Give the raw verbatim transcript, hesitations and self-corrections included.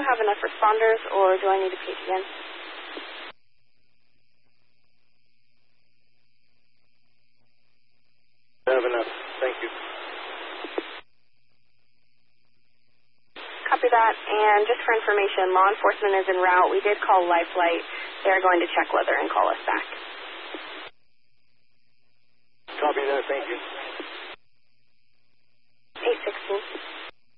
have enough responders, or do I need to peek again? I have enough. Thank you. Copy that. And just for information, law enforcement is en route. We did call Lifeline. They are going to check weather and call us back.